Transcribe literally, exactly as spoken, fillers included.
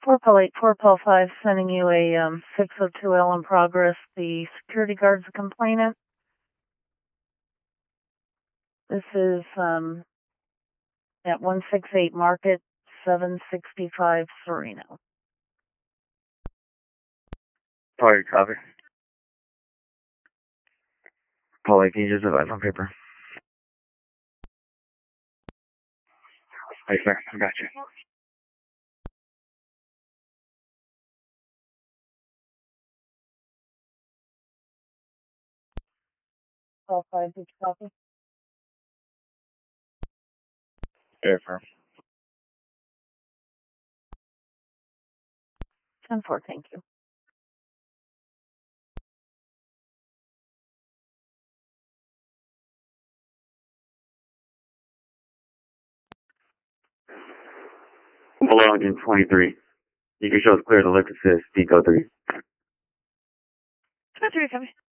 four Pel eight, four Pel five, sending you a um, six oh two L in progress. The security guard's a complainant. This is um, at one sixty-eight Market, seven sixty-five Sereno. Sorry, copy. Paul, can you just advise on paper? Hey, sir, I got you. Pel five, did you copy? Yeah, firm. ten four, thank you. Below engine twenty-three. You can show us clear the lift assist, Deco three. two three, copy.